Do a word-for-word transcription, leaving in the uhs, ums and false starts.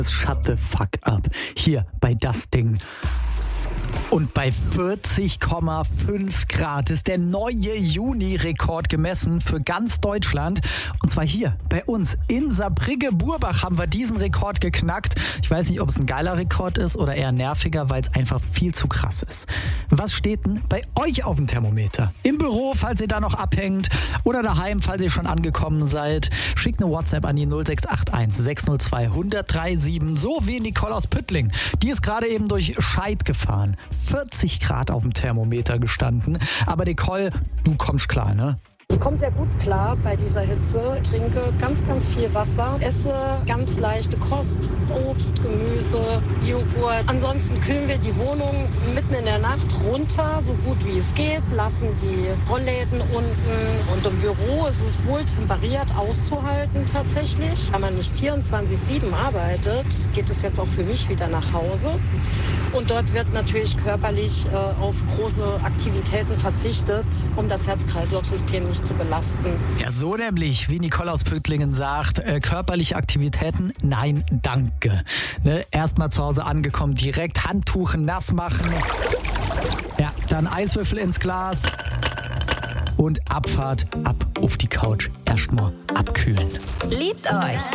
Shut the fuck up. Hier bei das Ding. Und bei vierzig Komma fünf Grad ist der neue Juni-Rekord gemessen für ganz Deutschland. Und zwar hier bei uns in Saarbrücke-Burbach haben wir diesen Rekord geknackt. Ich weiß nicht, ob es ein geiler Rekord ist oder eher nerviger, weil es einfach viel zu krass ist. Was steht denn bei euch auf dem Thermometer? Im Büro, falls ihr da noch abhängt, oder daheim, falls ihr schon angekommen seid. Schickt eine WhatsApp an die null sechs acht eins sechs null zwei eins null drei sieben, so wie Nicole aus Püttling. Die ist gerade eben durch Scheid gefahren. vierzig Grad auf dem Thermometer gestanden. Aber Nicole, du kommst klar, ne? Ich komme sehr gut klar bei dieser Hitze, trinke ganz, ganz viel Wasser, esse ganz leichte Kost, Obst, Gemüse, Joghurt. Ansonsten kühlen wir die Wohnung mitten in der Nacht runter, so gut wie es geht, lassen die Rollläden unten und im Büro ist es wohl temperiert auszuhalten tatsächlich. Wenn man nicht vierundzwanzig sieben arbeitet, geht es jetzt auch für mich wieder nach Hause. Und dort wird natürlich körperlich äh, auf große Aktivitäten verzichtet, um das Herz-Kreislauf-System nicht zu belasten. Ja, so nämlich, wie Nicole aus Püttlingen sagt, äh, körperliche Aktivitäten, nein, danke. Ne? Erstmal zu Hause angekommen, direkt Handtuch nass machen. Ja, dann Eiswürfel ins Glas. Und Abfahrt ab auf die Couch. Erstmal abkühlen. Liebt euch!